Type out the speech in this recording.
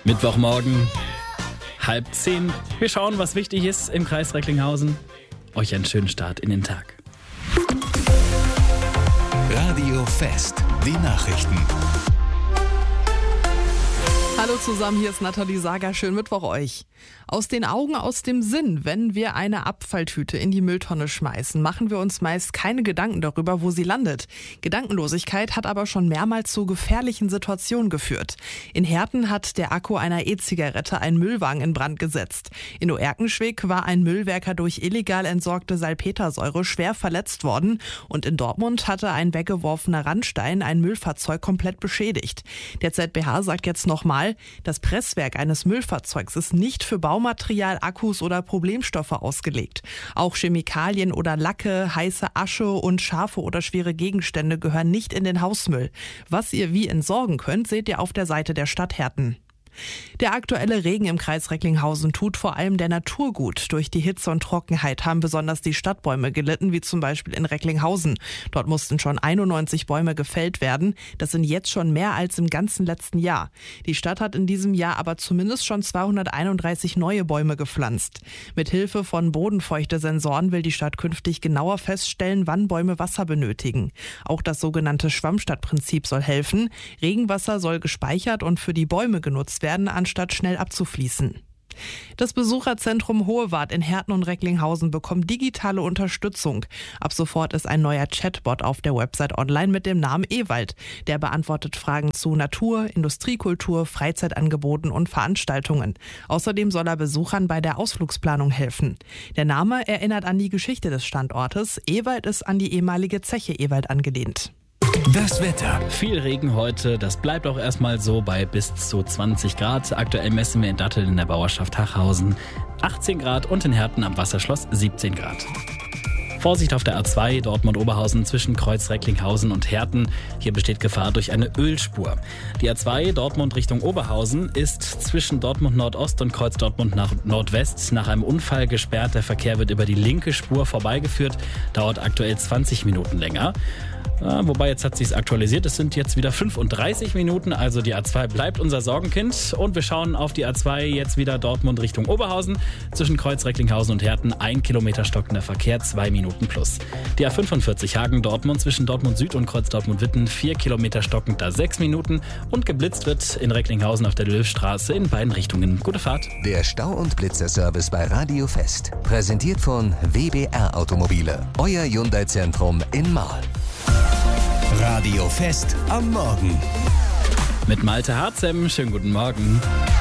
Mittwochmorgen, 9:30. Wir schauen, was wichtig ist im Kreis Recklinghausen. Euch einen schönen Start in den Tag. Radio Fest, die Nachrichten. Hallo zusammen, hier ist Nathalie Sager. Schönen Mittwoch euch. Aus den Augen, aus dem Sinn. Wenn wir eine Abfalltüte in die Mülltonne schmeißen, machen wir uns meist keine Gedanken darüber, wo sie landet. Gedankenlosigkeit hat aber schon mehrmals zu gefährlichen Situationen geführt. In Herten hat der Akku einer E-Zigarette einen Müllwagen in Brand gesetzt. In Oerkenschwick war ein Müllwerker durch illegal entsorgte Salpetersäure schwer verletzt worden. Und in Dortmund hatte ein weggeworfener Randstein ein Müllfahrzeug komplett beschädigt. Der ZBH sagt jetzt nochmal, das Presswerk eines Müllfahrzeugs ist nicht für Baumaterial, Akkus oder Problemstoffe ausgelegt. Auch Chemikalien oder Lacke, heiße Asche und scharfe oder schwere Gegenstände gehören nicht in den Hausmüll. Was ihr wie entsorgen könnt, seht ihr auf der Seite der Stadt Herten. Der aktuelle Regen im Kreis Recklinghausen tut vor allem der Natur gut. Durch die Hitze und Trockenheit haben besonders die Stadtbäume gelitten, wie zum Beispiel in Recklinghausen. Dort mussten schon 91 Bäume gefällt werden. Das sind jetzt schon mehr als im ganzen letzten Jahr. Die Stadt hat in diesem Jahr aber zumindest schon 231 neue Bäume gepflanzt. Mit Hilfe von Bodenfeuchte-Sensoren will die Stadt künftig genauer feststellen, wann Bäume Wasser benötigen. Auch das sogenannte Schwammstadtprinzip soll helfen. Regenwasser soll gespeichert und für die Bäume genutzt werden, anstatt schnell abzufließen. Das Besucherzentrum Hohewart in Herten und Recklinghausen bekommt digitale Unterstützung. Ab sofort ist ein neuer Chatbot auf der Website online mit dem Namen Ewald. Der beantwortet Fragen zu Natur, Industriekultur, Freizeitangeboten und Veranstaltungen. Außerdem soll er Besuchern bei der Ausflugsplanung helfen. Der Name erinnert an die Geschichte des Standortes. Ewald ist an die ehemalige Zeche Ewald angelehnt. Das Wetter. Viel Regen heute, das bleibt auch erstmal so bei bis zu 20 Grad. Aktuell messen wir in Datteln in der Bauerschaft Hachhausen 18 Grad und in Herten am Wasserschloss 17 Grad. Vorsicht auf der A2 Dortmund-Oberhausen zwischen Kreuz Recklinghausen und Herten. Hier besteht Gefahr durch eine Ölspur. Die A2 Dortmund Richtung Oberhausen ist zwischen Dortmund Nordost und Kreuz Dortmund nach Nordwest nach einem Unfall gesperrt. Der Verkehr wird über die linke Spur vorbeigeführt, dauert aktuell 20 Minuten länger. Wobei, jetzt hat sich's aktualisiert. Es sind jetzt wieder 35 Minuten, also die A2 bleibt unser Sorgenkind. Und wir schauen auf die A2 jetzt wieder Dortmund Richtung Oberhausen. Zwischen Kreuz Recklinghausen und Herten 1 Kilometer stockender Verkehr, 2 Minuten plus. Die A45 Hagen-Dortmund zwischen Dortmund Süd und Kreuz Dortmund-Witten 4 Kilometer stockend, da 6 Minuten. Und geblitzt wird in Recklinghausen auf der Löwstraße in beiden Richtungen. Gute Fahrt. Der Stau- und Blitzerservice bei Radio Fest. Präsentiert von WBR Automobile. Euer Hyundai-Zentrum in Marl. Radio Fest am Morgen. Mit Malte Harzem, schönen guten Morgen.